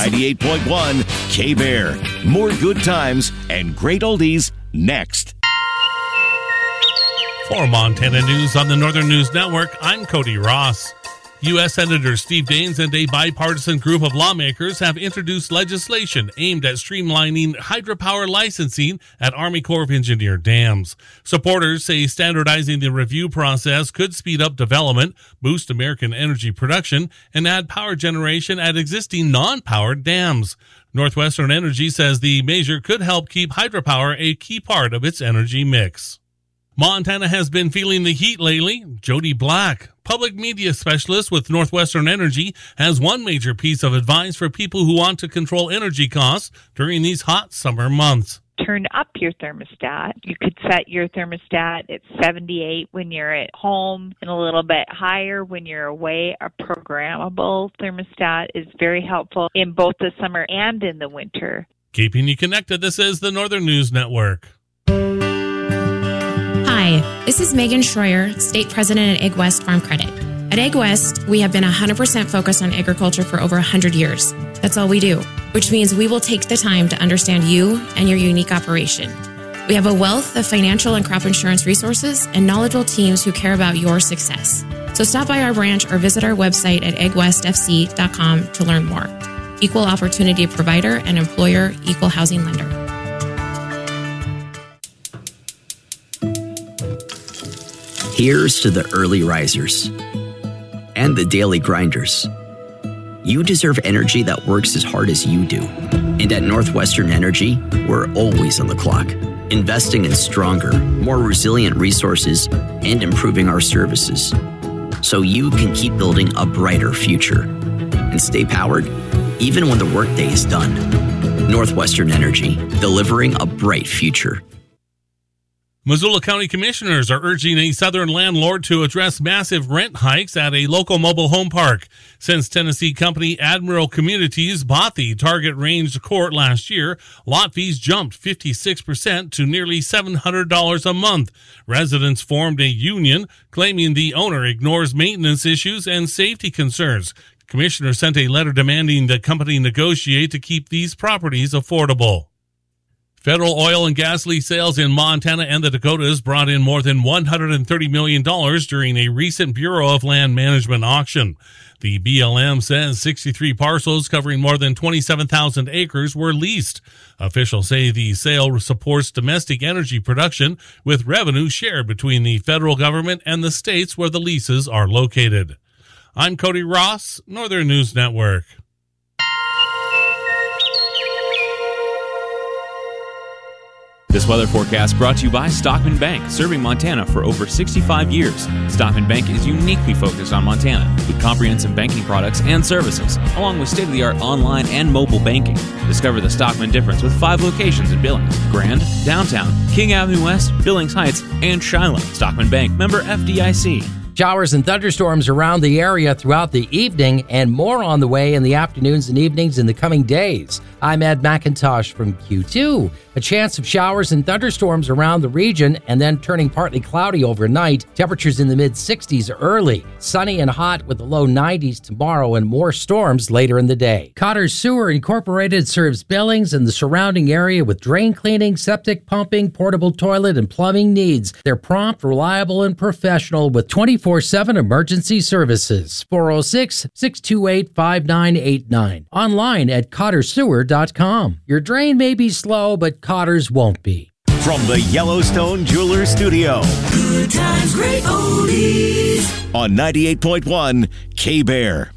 98.1 K-Bear. More good times and great oldies next. For Montana News on the Northern News Network, I'm Cody Ross. U.S. Senator Steve Daines and a bipartisan group of lawmakers have introduced legislation aimed at streamlining hydropower licensing at Army Corps of Engineer dams. Supporters say standardizing the review process could speed up development, boost American energy production, and add power generation at existing non-powered dams. Northwestern Energy says the measure could help keep hydropower a key part of its energy mix. Montana has been feeling the heat lately. Jody Black, public media specialist with Northwestern Energy, has one major piece of advice for people who want to control energy costs during these hot summer months. Turn up your thermostat. You could set your thermostat at 78 when you're at home and a little bit higher when you're away. A programmable thermostat is very helpful in both the summer and in the winter. Keeping you connected, this is the Northern News Network. Hi, this is Megan Schroyer, State President at Egg West Farm Credit. At Egg West, we have been 100% focused on agriculture for over 100 years. That's all we do, which means we will take the time to understand you and your unique operation. We have a wealth of financial and crop insurance resources and knowledgeable teams who care about your success. So stop by our branch or visit our website at eggwestfc.com to learn more. Equal opportunity provider and employer, equal housing lender. Here's to the early risers and the daily grinders. You deserve energy that works as hard as you do. And at Northwestern Energy, we're always on the clock, investing in stronger, more resilient resources and improving our services so you can keep building a brighter future and stay powered even when the workday is done. Northwestern Energy, delivering a bright future. Missoula County Commissioners are urging a southern landlord to address massive rent hikes at a local mobile home park. Since Tennessee company Admiral Communities bought the Target Range Court last year, lot fees jumped 56% to nearly $700 a month. Residents formed a union claiming the owner ignores maintenance issues and safety concerns. Commissioners sent a letter demanding the company negotiate to keep these properties affordable. Federal oil and gas lease sales in Montana and the Dakotas brought in more than $130 million during a recent Bureau of Land Management auction. The BLM says 63 parcels covering more than 27,000 acres were leased. Officials say the sale supports domestic energy production with revenue shared between the federal government and the states where the leases are located. I'm Cody Ross, Northern News Network. This weather forecast brought to you by Stockman Bank, serving Montana for over 65 years. Stockman Bank is uniquely focused on Montana with comprehensive banking products and services, along with state-of-the-art online and mobile banking. Discover the Stockman difference with 5 locations in Billings, Grand, Downtown, King Avenue West, Billings Heights, and Shiloh. Stockman Bank, member FDIC. Showers and thunderstorms around the area throughout the evening and more on the way in the afternoons and evenings in the coming days. I'm Ed McIntosh from Q2. A chance of showers and thunderstorms around the region and then turning partly cloudy overnight. Temperatures in the mid-60s early. Sunny and hot with the low 90s tomorrow and more storms later in the day. Cotter Sewer Incorporated serves Billings and the surrounding area with drain cleaning, septic pumping, portable toilet, and plumbing needs. They're prompt, reliable, and professional with 24/7 emergency services. 406-628-5989. Online at CotterSewer.com. Your drain may be slow, but Cotter's won't be. From the Yellowstone Jeweler Studio. Good times, great oldies. On 98.1 K-Bear.